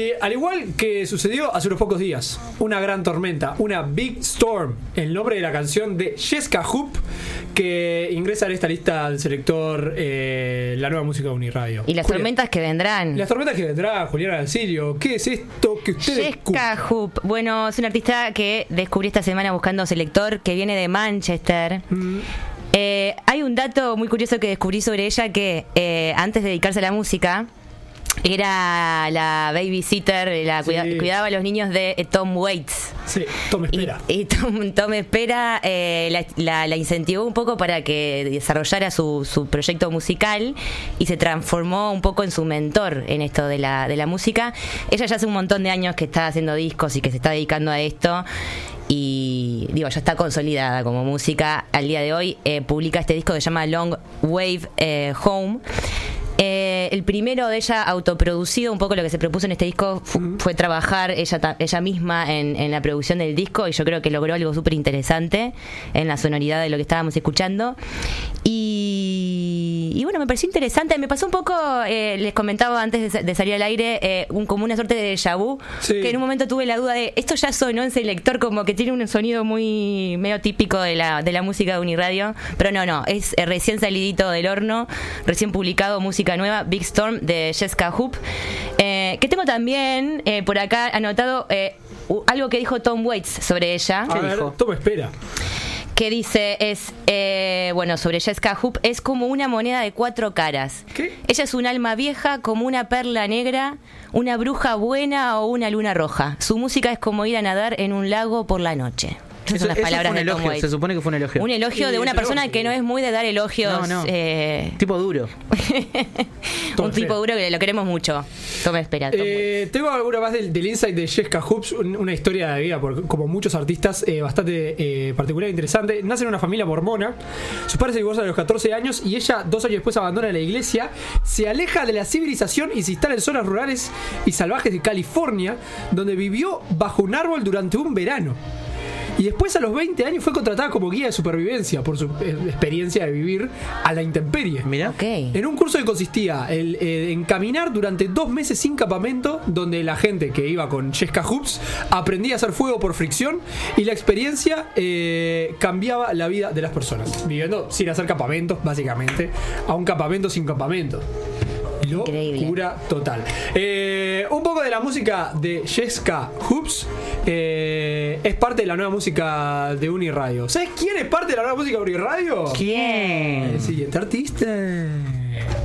Y al igual que sucedió hace unos pocos días, una gran tormenta, una Big Storm, el nombre de la canción de Jessica Hoop, que ingresa en esta lista del selector la nueva música de Uniradio. Y las tormentas que vendrán. Las tormentas que vendrán, Juliana Dalcilio. ¿Qué es esto que ustedes Jessica Hoop. Bueno, es una artista que descubrí esta semana buscando selector, que viene de Manchester. Hay un dato muy curioso que descubrí sobre ella, que antes de dedicarse a la música era la babysitter, cuidaba a los niños de Tom Waits. Sí, Tom Espera. Y Tom Espera la incentivó un poco para que desarrollara su proyecto musical y se transformó un poco en su mentor en esto de la música. Ella ya hace un montón de años que está haciendo discos y que se está dedicando a esto. Y digo, ya está consolidada como música. Al día de hoy publica este disco que se llama Long Wave Home. El primero de ella autoproducido. Un poco lo que se propuso en este disco fue trabajar ella misma en la producción del disco, y yo creo que logró algo súper interesante en la sonoridad de lo que estábamos escuchando. Y bueno, me pareció interesante. Me pasó un poco, les comentaba antes de salir al aire, como una suerte de déjà vu, que en un momento tuve la duda de esto ya sonó en selector, como que tiene un sonido muy medio típico de la música de Uniradio, pero no, es recién salidito del horno, recién publicado, música nueva, Big Storm de Jessica Hoop, que tengo también por acá anotado algo que dijo Tom Waits sobre ella. ¿Qué dijo? Tom Espera. Que dice, sobre Jessica Hoop, es como una moneda de 4 caras. ¿Qué? Ella es un alma vieja, como una perla negra, una bruja buena o una luna roja. Su música es como ir a nadar en un lago por la noche. Esas son las palabras de Tom Waits. Se supone que fue un elogio. Un elogio de una persona que no es muy de dar elogios. No. Tipo duro. Un tipo duro que lo queremos mucho. Toma, espera. Tengo alguna más del insight de Jessica Hoops, una historia de vida, como muchos artistas, bastante particular e interesante. Nace en una familia mormona. Sus padres se divorcian a los 14 años y ella, 2 años después, abandona la iglesia, se aleja de la civilización y se instala en zonas rurales y salvajes de California, donde vivió bajo un árbol durante un verano. Y después, a los 20 años, fue contratada como guía de supervivencia por su experiencia de vivir a la intemperie. Mirá. Okay. En un curso que consistía en caminar durante 2 meses sin campamento, donde la gente que iba con Jessica Hoops aprendía a hacer fuego por fricción, y la experiencia cambiaba la vida de las personas, viviendo sin hacer campamentos, básicamente, a un campamento sin campamento. Locura total. Un poco de la música de Jessica Hoops es parte de la nueva música de Uniradio. ¿Sabes quién es parte de la nueva música de Uniradio? ¿Quién? El siguiente artista.